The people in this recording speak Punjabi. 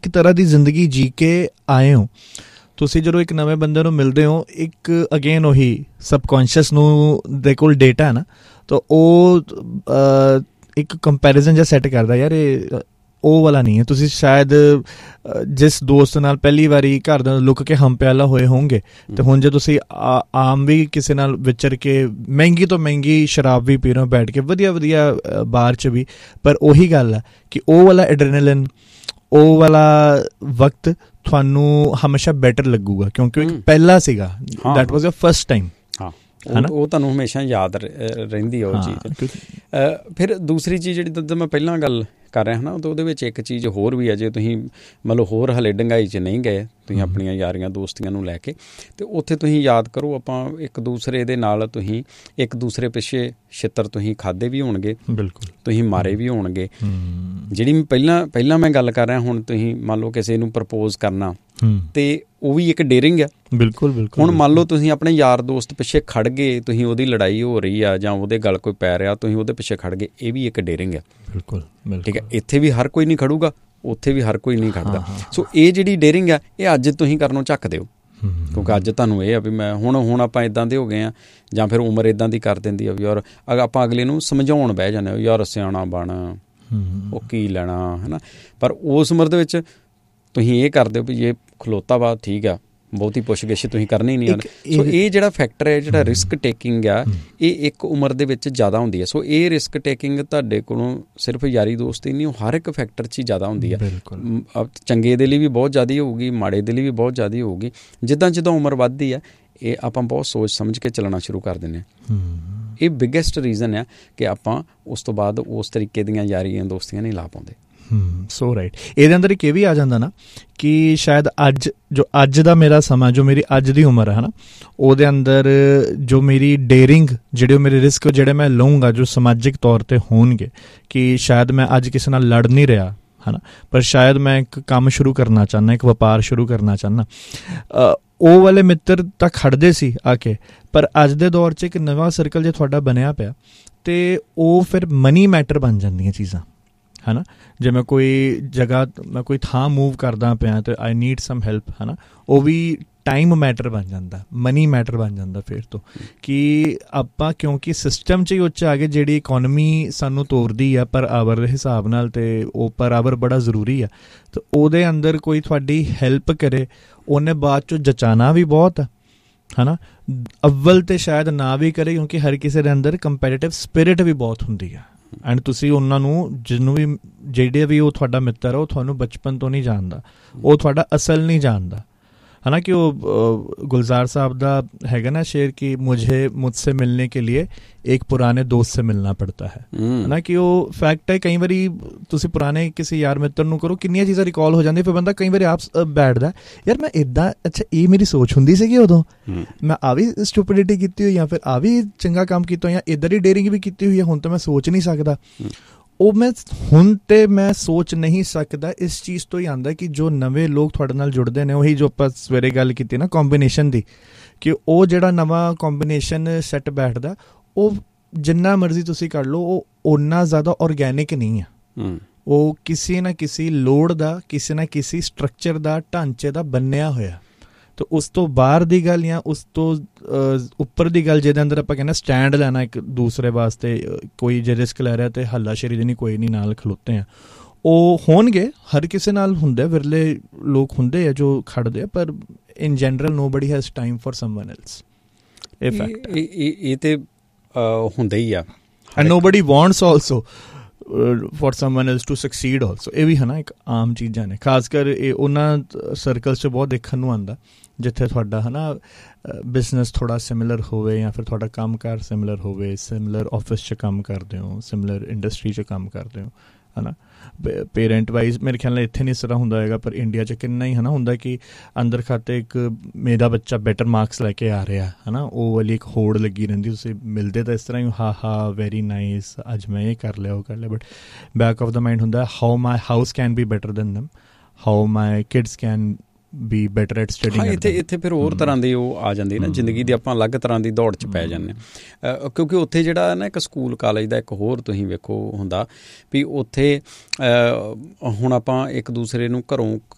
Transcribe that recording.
ਇੱਕ ਤਰ੍ਹਾਂ ਦੀ ਜ਼ਿੰਦਗੀ ਜੀ ਕੇ ਆਏ ਹੋ। ਤੁਸੀਂ ਜਦੋਂ ਇੱਕ ਨਵੇਂ ਬੰਦੇ ਨੂੰ ਮਿਲਦੇ ਹੋ, ਇੱਕ ਅਗੇਨ ਉਹੀ ਸਬਕੌਂਸ਼ੀਅਸ ਨੂੰ ਦੇ ਕੋਲ ਡੇਟਾ ਹੈ ਨਾ, ਤਾਂ ਉਹ ਇੱਕ ਕੰਪੈਰੀਜ਼ਨ ਜਿਹਾ ਸੈੱਟ ਕਰਦਾ, ਯਾਰ ਇਹ ਉਹ ਵਾਲਾ ਨਹੀਂ ਹੈ। ਤੁਸੀਂ ਸ਼ਾਇਦ ਜਿਸ ਦੋਸਤ ਨਾਲ ਪਹਿਲੀ ਵਾਰੀ ਘਰ ਦੇ ਲੁੱਕ ਕੇ ਹਮ ਪਿਆਲਾ ਹੋਏ ਹੋਣਗੇ, ਅਤੇ ਹੁਣ ਜੇ ਤੁਸੀਂ ਆਮ ਵੀ ਕਿਸੇ ਨਾਲ ਵਿਚਰ ਕੇ ਮਹਿੰਗੀ ਤੋਂ ਮਹਿੰਗੀ ਸ਼ਰਾਬ ਵੀ ਪੀ ਰਹੇ ਹੋ ਬੈਠ ਕੇ, ਵਧੀਆ ਵਧੀਆ ਬਾਰ 'ਚ ਵੀ, ਪਰ ਉਹੀ ਗੱਲ ਹੈ ਕਿ ਉਹ ਵਾਲਾ ਐਡਰੇਨਲਿਨ, ਉਹ ਵਾਲਾ ਵਕਤ ਤੁਹਾਨੂੰ ਹਮੇਸ਼ਾ ਬੈਟਰ ਲੱਗੂਗਾ, ਕਿਉਂਕਿ ਇੱਕ ਪਹਿਲਾ ਸੀਗਾ, that was your first time. ਉਹ ਤੁਹਾਨੂੰ ਹਮੇਸ਼ਾ ਯਾਦ ਰਹਿੰਦੀ ਉਹ ਚੀਜ਼। ਫਿਰ ਦੂਸਰੀ ਚੀਜ਼ ਜਿਹੜੀ ਜਦੋਂ ਮੈਂ ਪਹਿਲਾਂ ਗੱਲ ਕਰ ਰਿਹਾ ਨਾ, ਤਾਂ ਉਹਦੇ ਵਿੱਚ ਇੱਕ ਚੀਜ਼ ਹੋਰ ਵੀ ਹੈ। ਜੇ ਤੁਸੀਂ ਮਤਲਬ ਹੋਰ ਹਲੇ ਡੰਗਾਈ 'ਚ ਨਹੀਂ ਗਏ, ਤੁਸੀਂ ਆਪਣੀਆਂ ਯਾਰੀਆਂ ਦੋਸਤੀਆਂ ਨੂੰ ਲੈ ਕੇ, ਅਤੇ ਉੱਥੇ ਤੁਸੀਂ ਯਾਦ ਕਰੋ, ਆਪਾਂ ਇੱਕ ਦੂਸਰੇ ਦੇ ਨਾਲ ਤੁਸੀਂ ਇੱਕ ਦੂਸਰੇ ਪਿੱਛੇ ਛਿੱਤਰ ਤੁਸੀਂ ਖਾਧੇ ਵੀ ਹੋਣਗੇ, ਬਿਲਕੁਲ ਤੁਸੀਂ ਮਾਰੇ ਵੀ ਹੋਣਗੇ। ਜਿਹੜੀ ਪਹਿਲਾਂ ਮੈਂ ਗੱਲ ਕਰ ਰਿਹਾ, ਹੁਣ ਤੁਸੀਂ ਮੰਨ ਲਓ ਕਿਸੇ ਨੂੰ ਪ੍ਰਪੋਜ਼ ਕਰਨਾ, ਅਤੇ ਉਹ ਵੀ ਇੱਕ ਡੇਰਿੰਗ ਆ। ਬਿਲਕੁਲ ਬਿਲਕੁਲ। ਹੁਣ ਮੰਨ ਲਓ ਤੁਸੀਂ ਆਪਣੇ ਯਾਰ ਦੋਸਤ ਪਿੱਛੇ ਖੜ੍ਹ ਗਏ, ਤੁਸੀਂ ਉਹਦੀ ਲੜਾਈ ਹੋ ਰਹੀ ਆ ਜਾਂ ਉਹਦੇ ਗਲ ਕੋਈ ਪੈ ਰਿਹਾ, ਤੁਸੀਂ ਉਹਦੇ ਪਿੱਛੇ ਖੜ੍ਹ ਗਏ, ਇਹ ਵੀ ਇੱਕ ਡੇਰਿੰਗ ਆ। ਬਿਲਕੁਲ ਠੀਕ ਹੈ। ਇੱਥੇ ਵੀ ਹਰ ਕੋਈ ਨਹੀਂ ਖੜੂਗਾ, ਉੱਥੇ ਵੀ ਹਰ ਕੋਈ ਨਹੀਂ ਖੜਦਾ। ਸੋ ਇਹ ਜਿਹੜੀ ਡੇਰਿੰਗ ਆ, ਇਹ ਅੱਜ ਤੁਸੀਂ ਕਰਨੋਂ ਝੱਕਦੇ ਹੋ, ਕਿਉਂਕਿ ਅੱਜ ਤੁਹਾਨੂੰ ਇਹ ਆ ਵੀ ਮੈਂ ਹੁਣ ਆਪਾਂ ਇੱਦਾਂ ਦੇ ਹੋ ਗਏ ਹਾਂ, ਜਾਂ ਫਿਰ ਉਮਰ ਇੱਦਾਂ ਦੀ ਕਰ ਦਿੰਦੀ ਆ ਵੀ ਯਾਰ ਆਪਾਂ ਅਗਲੇ ਨੂੰ ਸਮਝਾਉਣ ਬਹਿ ਜਾਂਦੇ ਹੋ, ਯਾਰ ਸਿਆਣਾ ਬਣ, ਉਹ ਕੀ ਲੈਣਾ, ਹੈ ਨਾ। ਪਰ ਉਸ ਉਮਰ ਦੇ ਵਿੱਚ ਤੁਸੀਂ ਇਹ ਕਰਦੇ ਹੋ ਵੀ ਇਹ ਖਲੋਤਾ ਵਾ, ਠੀਕ ਆ, ਬਹੁਤੀ ਪੁੱਛ-ਗਿੱਛ ਤੁਸੀਂ ਕਰਨੀ ਨਹੀਂ ਆਉਂਦੀ। ਸੋ ਇਹ ਜਿਹੜਾ ਫੈਕਟਰ ਹੈ, ਜਿਹੜਾ ਰਿਸਕ ਟੇਕਿੰਗ ਆ, ਇਹ ਇੱਕ ਉਮਰ ਦੇ ਵਿੱਚ ਜ਼ਿਆਦਾ ਹੁੰਦੀ ਹੈ। ਸੋ ਇਹ ਰਿਸਕ ਟੇਕਿੰਗ ਤੁਹਾਡੇ ਕੋਲੋਂ ਸਿਰਫ ਯਾਰੀ ਦੋਸਤੀ ਨਹੀਂ, ਉਹ ਹਰ ਇੱਕ ਫੈਕਟਰ 'ਚ ਹੀ ਜ਼ਿਆਦਾ ਹੁੰਦੀ ਹੈ। ਚੰਗੇ ਦੇ ਲਈ ਵੀ ਬਹੁਤ ਜ਼ਿਆਦਾ ਹੋਊਗੀ, ਮਾੜੇ ਦੇ ਲਈ ਵੀ ਬਹੁਤ ਜ਼ਿਆਦਾ ਹੋਊਗੀ। ਜਿੱਦਾਂ ਉਮਰ ਵੱਧਦੀ ਹੈ, ਇਹ ਆਪਾਂ ਬਹੁਤ ਸੋਚ ਸਮਝ ਕੇ ਚੱਲਣਾ ਸ਼ੁਰੂ ਕਰ ਦਿੰਦੇ ਹਾਂ। ਇਹ ਬਿਗੈਸਟ ਰੀਜ਼ਨ ਆ ਕਿ ਆਪਾਂ ਉਸ ਤੋਂ ਬਾਅਦ ਉਸ ਤਰੀਕੇ ਦੀਆਂ ਯਾਰੀਆਂ ਦੋਸਤੀਆਂ ਨਹੀਂ ਲਾ ਪਾਉਂਦੇ। ਸੋ ਰਾਈਟ। ਇਹਦੇ ਅੰਦਰ ਇੱਕ ਇਹ ਵੀ ਆ ਜਾਂਦਾ ਨਾ ਕਿ ਸ਼ਾਇਦ ਅੱਜ ਦਾ ਮੇਰਾ ਸਮਾਂ, ਜੋ ਮੇਰੀ ਅੱਜ ਦੀ ਉਮਰ ਹੈ ਨਾ, ਉਹਦੇ ਅੰਦਰ ਜੋ ਮੇਰੀ ਡੇਰਿੰਗ, ਜਿਹੜੇ ਉਹ ਮੇਰੇ ਰਿਸਕ ਜਿਹੜੇ ਮੈਂ ਲਊਂਗਾ, ਜੋ ਸਮਾਜਿਕ ਤੌਰ 'ਤੇ ਹੋਣਗੇ, ਕਿ ਸ਼ਾਇਦ ਮੈਂ ਅੱਜ ਕਿਸੇ ਨਾਲ ਲੜ ਨਹੀਂ ਰਿਹਾ ਹੈ ਨਾ, ਪਰ ਸ਼ਾਇਦ ਮੈਂ ਇੱਕ ਕੰਮ ਸ਼ੁਰੂ ਕਰਨਾ ਚਾਹੁੰਦਾ, ਇੱਕ ਵਪਾਰ ਸ਼ੁਰੂ ਕਰਨਾ ਚਾਹੁੰਦਾ, ਉਹ ਵਾਲੇ ਮਿੱਤਰ ਤਾਂ ਖੜਦੇ ਸੀ ਆ ਕੇ। ਪਰ ਅੱਜ ਦੇ ਦੌਰ 'ਚ ਇੱਕ ਨਵਾਂ ਸਰਕਲ ਜੇ ਤੁਹਾਡਾ ਬਣਿਆ ਪਿਆ, ਅਤੇ ਉਹ ਫਿਰ ਮਨੀ ਮੈਟਰ ਬਣ ਜਾਂਦੀਆਂ ਚੀਜ਼ਾਂ, ਹੈ ਨਾ। ਜੇ ਮੈਂ ਕੋਈ ਜਗ੍ਹਾ, ਮੈਂ ਕੋਈ ਥਾਂ ਮੂਵ ਕਰਦਾ ਪਿਆ ਅਤੇ ਆਈ ਨੀਡ ਸਮ ਹੈਲਪ, ਹੈ ਨਾ, ਉਹ ਵੀ ਟਾਈਮ ਮੈਟਰ ਬਣ ਜਾਂਦਾ, ਮਨੀ ਮੈਟਰ ਬਣ ਜਾਂਦਾ ਫਿਰ ਤੋਂ, ਕਿ ਆਪਾਂ ਕਿਉਂਕਿ ਸਿਸਟਮ 'ਚ ਹੀ ਉੱਚ ਆ ਗਏ, ਜਿਹੜੀ ਇਕੋਨਮੀ ਸਾਨੂੰ ਤੋਰਦੀ ਆ ਪਰ ਆਵਰ ਦੇ ਹਿਸਾਬ ਨਾਲ, ਅਤੇ ਉਹ ਪਰ ਆਵਰ ਬੜਾ ਜ਼ਰੂਰੀ ਆ। ਅਤੇ ਉਹਦੇ ਅੰਦਰ ਕੋਈ ਤੁਹਾਡੀ ਹੈਲਪ ਕਰੇ, ਉਹਨੇ ਬਾਅਦ 'ਚੋਂ ਜਚਾਣਾ ਵੀ ਬਹੁਤ ਹੈ ਨਾ। ਅੱਵਲ ਤਾਂ ਸ਼ਾਇਦ ਨਾ ਵੀ ਕਰੇ, ਕਿਉਂਕਿ ਹਰ ਕਿਸੇ ਦੇ ਅੰਦਰ ਕੰਪੈਟੀਟਿਵ ਸਪਿਰਿਟ ਵੀ ਬਹੁਤ ਹੁੰਦੀ ਆ। ਐਂਡ ਤੁਸੀਂ ਉਹਨਾਂ ਨੂੰ, ਜਿਹਨੂੰ ਵੀ, ਜਿਹੜੇ ਵੀ ਉਹ ਤੁਹਾਡਾ ਮਿੱਤਰ ਆ, ਉਹ ਤੁਹਾਨੂੰ ਬਚਪਨ ਤੋਂ ਨਹੀਂ ਜਾਣਦਾ, ਉਹ ਤੁਹਾਡਾ ਅਸਲ ਨਹੀਂ ਜਾਣਦਾ, है ना। कि वो गुलजार साहब ਦਾ ਹੈਗਾ ਨਾ ਸ਼ੇਰ ਕਿ मुझसे मिलने के लिए एक पुराने दोस्त से मिलना पड़ता है, है ना। कि ਉਹ ਫੈਕਟ ਹੈ। ਕਈ ਵਾਰੀ ਤੁਸੀਂ ਪੁਰਾਣੇ ਕਿਸੇ ਯਾਰ ਮਿੱਤਰ ਨੂੰ ਕਰੋ, ਕਿੰਨੀਆਂ ਚੀਜ਼ਾਂ ਰਿਕਾਲ ਹੋ ਜਾਂਦੀਆਂ, ਫਿਰ ਬੰਦਾ ਕਈ ਵਾਰੀ ਆਪ ਬੈਠਦਾ, ਯਾਰ ਮੈਂ ਇੱਦਾਂ, ਅੱਛਾ ਇਹ ਮੇਰੀ ਸੋਚ ਹੁੰਦੀ ਸੀਗੀ ਉਦੋਂ, ਮੈਂ ਆ ਵੀ ਸਟੂਪਿਡਿਟੀ ਕੀਤੀ ਹੋਈ, ਜਾਂ ਫਿਰ ਆ ਵੀ ਚੰਗਾ ਕੰਮ ਕੀਤਾ, ਜਾਂ ਇੱਧਰ ਹੀ ਡੇਰਿੰਗ ਵੀ ਕੀਤੀ ਹੋਈ ਹੈ, ਹੁਣ ਤਾਂ ਮੈਂ ਸੋਚ ਨਹੀਂ ਸਕਦਾ। ਉਹ ਹੁਣ ਤੇ ਮੈਂ ਸੋਚ ਨਹੀਂ ਸਕਦਾ। ਇਸ ਚੀਜ਼ ਤੋਂ ਹੀ ਆਉਂਦਾ ਕਿ ਜੋ ਨਵੇਂ ਲੋਕ ਤੁਹਾਡੇ ਨਾਲ ਜੁੜਦੇ ਨੇ, ਉਹੀ ਜੋ ਆਪਾਂ ਸਵੇਰੇ ਗੱਲ ਕੀਤੀ ਨਾ ਕੰਬੀਨੇਸ਼ਨ ਦੀ, ਕਿ ਉਹ ਜਿਹੜਾ ਨਵਾਂ ਕੰਬੀਨੇਸ਼ਨ ਸੈੱਟ ਬੈਠਦਾ, ਉਹ ਜਿੰਨਾ ਮਰਜ਼ੀ ਤੁਸੀਂ ਕਰ ਲਓ, ਉਹ ਓਨਾ ਜ਼ਿਆਦਾ ਔਰਗੈਨਿਕ ਨਹੀਂ ਆ। ਉਹ ਕਿਸੇ ਨਾ ਕਿਸੇ ਲੋੜ ਦਾ, ਕਿਸੇ ਨਾ ਕਿਸੇ ਸਟਰਕਚਰ ਦਾ, ਢਾਂਚੇ ਦਾ ਬੰਨਿਆ ਹੋਇਆ। ਤਾਂ ਉਸ ਤੋਂ ਬਾਹਰ ਦੀ ਗੱਲ ਜਾਂ ਉਸ ਤੋਂ ਉੱਪਰ ਦੀ ਗੱਲ, ਜਿਹਦੇ ਅੰਦਰ ਆਪਾਂ ਕਹਿੰਦੇ ਸਟੈਂਡ ਲੈਣਾ ਇੱਕ ਦੂਸਰੇ ਵਾਸਤੇ, ਕੋਈ ਜੇ ਰਿਸਕ ਲੈ ਰਿਹਾ ਅਤੇ ਹੱਲਾਸ਼ੇਰੀ ਦੇਣੀ, ਕੋਈ ਨਹੀਂ, ਨਾਲ ਖਲੋਤੇ ਆ, ਉਹ ਹੋਣਗੇ। ਹਰ ਕਿਸੇ ਨਾਲ ਹੁੰਦੇ, ਵਿਰਲੇ ਲੋਕ ਹੁੰਦੇ ਆ ਜੋ ਖੜਦੇ ਆ, ਪਰ in general nobody has time for someone else. ਇਹ ਫੈਕਟ ਇਹ ਤੇ ਹੁੰਦਾ ਹੀ ਆ। And nobody wants also for someone else to succeed also. ਇਹ ਵੀ ਹੈ ਨਾ, ਇੱਕ ਆਮ ਚੀਜ਼ਾਂ ਨੇ, ਖਾਸ ਕਰ ਇਹ ਉਹਨਾਂ ਸਰਕਲਸ 'ਚ ਬਹੁਤ ਦੇਖਣ ਨੂੰ ਆਉਂਦਾ ਜਿੱਥੇ ਤੁਹਾਡਾ ਹੈ ਨਾ ਬਿਜ਼ਨਸ ਥੋੜ੍ਹਾ ਸਿਮਿਲਰ ਹੋਵੇ, ਜਾਂ ਫਿਰ ਤੁਹਾਡਾ ਕੰਮਕਾਰ ਸਿਮਿਲਰ ਹੋਵੇ, ਸਿਮਿਲਰ ਆਫਿਸ 'ਚ ਕੰਮ ਕਰਦੇ ਹੋ, ਸਿਮਿਲਰ ਇੰਡਸਟਰੀ 'ਚ ਕੰਮ ਕਰਦੇ ਹੋ, ਹੈ ਨਾ। ਪੇਰੈਂਟ ਵਾਈਜ਼ ਮੇਰੇ ਖਿਆਲ ਨਾਲ ਇੱਥੇ ਨਹੀਂ ਇਸ ਤਰ੍ਹਾਂ ਹੁੰਦਾ ਹੈਗਾ, ਪਰ ਇੰਡੀਆ 'ਚ ਕਿੰਨਾ ਹੀ ਹੈ ਨਾ ਹੁੰਦਾ ਕਿ ਅੰਦਰ ਖਾਤੇ ਇੱਕ ਮੇਰਾ ਬੱਚਾ ਬੈਟਰ ਮਾਰਕਸ ਲੈ ਕੇ ਆ ਰਿਹਾ, ਹੈ ਨਾ, ਉਹ ਵਾਲੀ ਇੱਕ ਹੋੜ ਲੱਗੀ ਰਹਿੰਦੀ। ਤੁਸੀਂ ਮਿਲਦੇ ਤਾਂ ਇਸ ਤਰ੍ਹਾਂ ਹੀ, ਹਾਂ ਵੈਰੀ ਨਾਈਸ, ਅੱਜ ਮੈਂ ਇਹ ਕਰ ਲਿਆ, ਉਹ ਕਰ ਲਿਆ, but back of the mind ਹੁੰਦਾ how my house can be better than them, how my kids can be better at studying. ਇੱਥੇ ਫਿਰ ਹੋਰ ਤਰ੍ਹਾਂ ਦੀ ਉਹ ਆ ਜਾਂਦੀ ਨਾ ਜ਼ਿੰਦਗੀ ਦੀ, ਆਪਾਂ ਅਲੱਗ ਤਰ੍ਹਾਂ ਦੀ ਦੌੜ 'ਚ ਪੈ ਜਾਂਦੇ ਹਾਂ। ਕਿਉਂਕਿ ਉੱਥੇ ਜਿਹੜਾ ਨਾ ਇੱਕ ਸਕੂਲ ਕਾਲਜ ਦਾ ਇੱਕ ਹੋਰ ਤੁਸੀਂ ਵੇਖੋ ਹੁੰਦਾ ਵੀ ਉੱਥੇ ਹੁਣ ਆਪਾਂ ਇੱਕ ਦੂਸਰੇ ਨੂੰ ਘਰੋਂ